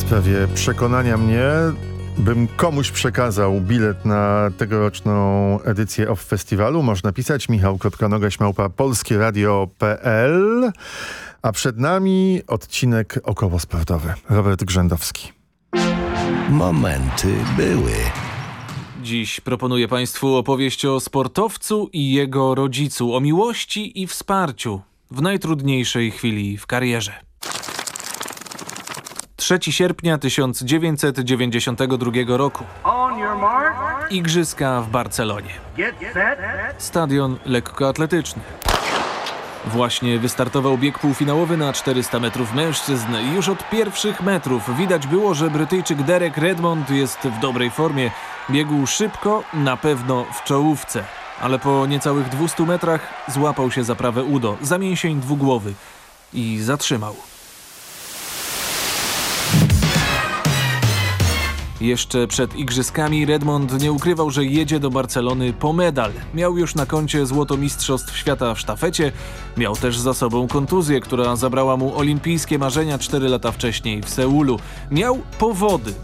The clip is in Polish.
sprawie przekonania mnie, bym komuś przekazał bilet na tegoroczną edycję OFF Festiwalu. Można pisać michał.nogaś@polskieradio.pl. A przed nami odcinek okołosportowy. Robert Grzędowski. Momenty były. Dziś proponuję Państwu opowieść o sportowcu i jego rodzicu, o miłości i wsparciu w najtrudniejszej chwili w karierze. 3 sierpnia 1992 roku. Igrzyska w Barcelonie. Stadion lekkoatletyczny. Właśnie wystartował bieg półfinałowy na 400 metrów mężczyzn i już od pierwszych metrów widać było, że Brytyjczyk Derek Redmond jest w dobrej formie. Biegł szybko, na pewno w czołówce. Ale po niecałych 200 metrach złapał się za prawe udo, za mięsień dwugłowy i zatrzymał. Jeszcze przed igrzyskami Redmond nie ukrywał, że jedzie do Barcelony po medal. Miał już na koncie złoto mistrzostw świata w sztafecie. Miał też za sobą kontuzję, która zabrała mu olimpijskie marzenia 4 lata wcześniej w Seulu. Miał powody,